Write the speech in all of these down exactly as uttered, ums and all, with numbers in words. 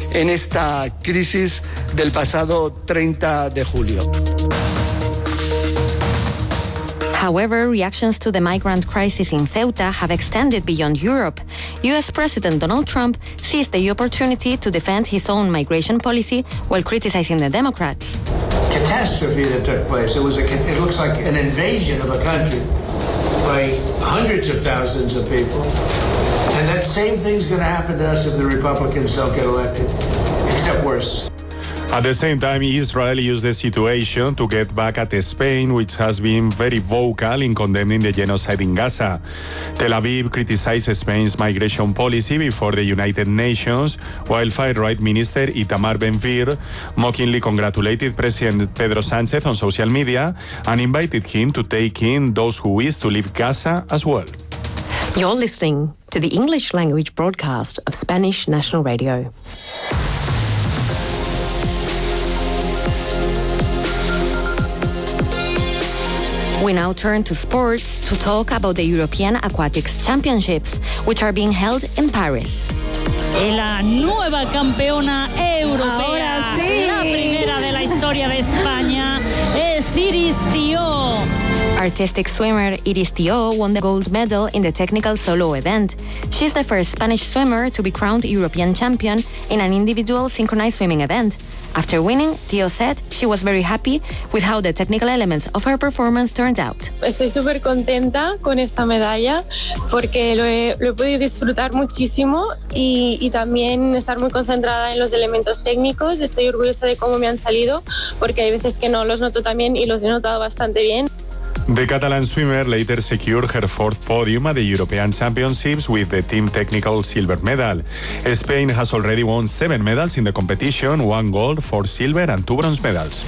en esta crisis del pasado treinta de julio. However, reactions to the migrant crisis in Ceuta have extended beyond Europe. U S President Donald Trump seized the opportunity to defend his own migration policy while criticizing the Democrats. Catastrophe that took place. It was a, it looks like an invasion of a country by hundreds of thousands of people. And that same thing's going to happen to us if the Republicans don't get elected, except worse. At the same time, Israel used the situation to get back at Spain, which has been very vocal in condemning the genocide in Gaza. Tel Aviv criticized Spain's migration policy before the United Nations, while far-right Minister Itamar Ben-Gvir mockingly congratulated President Pedro Sánchez on social media and invited him to take in those who wish to leave Gaza as well. You're listening to the English language broadcast of Spanish National Radio. We now turn to sports to talk about the European Aquatics Championships, which are being held in Paris. La nueva campeona europea, ahora sí, la primera de la historia de España, es Iris Tió. Artistic swimmer Iris Tió won the gold medal in the technical solo event. She's the first Spanish swimmer to be crowned European champion in an individual synchronized swimming event. After winning, Tió said she was very happy with how the technical elements of her performance turned out. Estoy súper contenta con esta medalla porque lo he, lo he podido disfrutar muchísimo y, y también estar muy concentrada en los elementos técnicos. Estoy orgullosa de cómo me han salido porque hay veces que no los noto tan bien y los he notado bastante bien. The Catalan swimmer later secured her fourth podium at the European Championships with the team technical silver medal. Spain has already won seven medals in the competition, one gold, four silver and two bronze medals.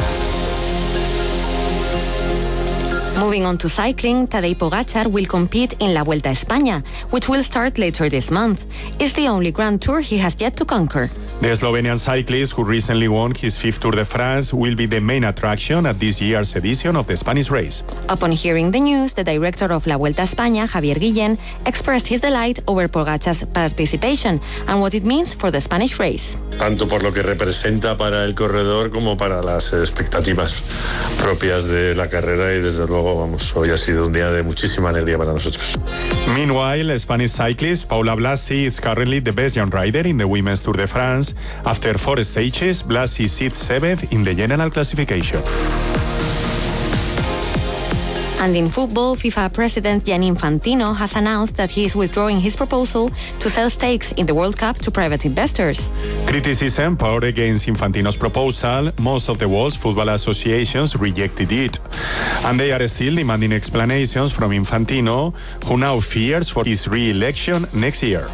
Moving on to cycling, Tadej Pogačar will compete in La Vuelta a España, which will start later this month. It's the only Grand Tour he has yet to conquer. The Slovenian cyclist, who recently won his fifth Tour de France, will be the main attraction at this year's edition of the Spanish race. Upon hearing the news, the director of La Vuelta a España, Javier Guillén, expressed his delight over Pogačar's participation and what it means for the Spanish race. Tanto por lo que representa para el corredor como para las expectativas propias de la carrera y desde luego, vamos, hoy ha sido un día de muchísima alegría para nosotros. Meanwhile, Spanish cyclist Paula Blasi is currently the best young rider in the Women's Tour de France. After four stages, Blasi sits seventh in the general classification. And in football, FIFA President Gianni Infantino has announced that he is withdrawing his proposal to sell stakes in the World Cup to private investors. Criticism poured against Infantino's proposal. Most of the world's football associations rejected it. And they are still demanding explanations from Infantino, who now fears for his re-election next year.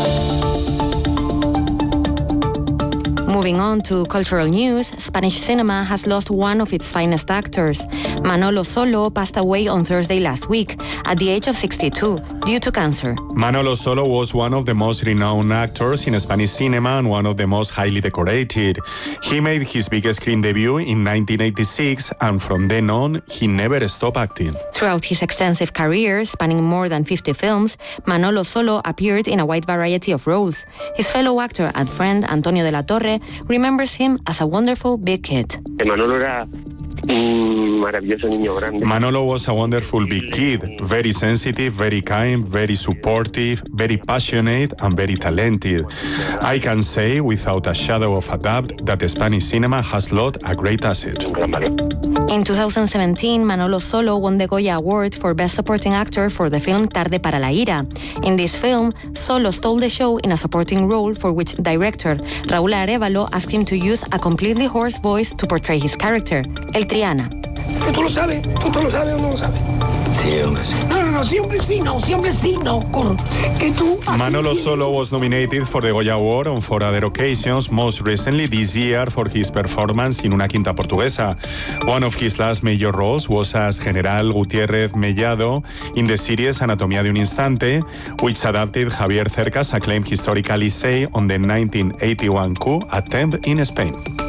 Moving on to cultural news, Spanish cinema has lost one of its finest actors. Manolo Solo passed away on Thursday last week at the age of sixty-two due to cancer. Manolo Solo was one of the most renowned actors in Spanish cinema and one of the most highly decorated. He made his biggest screen debut in nineteen eighty-six, and from then on, he never stopped acting. Throughout his extensive career, spanning more than fifty films, Manolo Solo appeared in a wide variety of roles. His fellow actor and friend Antonio de la Torre remembers him as a wonderful big kid. Manolo era un maravilloso niño grande. Manolo was a wonderful big kid, very sensitive, very kind, very supportive, very passionate, and very talented. I can say without a shadow of a doubt that Spanish cinema has lost a great asset. In two thousand seventeen, Manolo Solo won the Goya Award for Best Supporting Actor for the film Tarde para la Ira. In this film, Solo stole the show in a supporting role for which director Raúl Arévalo asked him to use a completely hoarse voice to portray his character, El Triana. ¿Tú lo sabes? ¿Tú, tú lo sabes o no lo sabes? Sí, hombre, sí. No, no, no, siempre sí, no, siempre sí, no. Que tú... Manolo Solo was nominated for the Goya Award on four other occasions, most recently this year for his performance in Una Quinta Portuguesa. One of his last major roles was as General Gutiérrez Mellado in the series Anatomía de un Instante, which adapted Javier Cercas' acclaimed historical essay on the nineteen eighty-one coup attempt in Spain.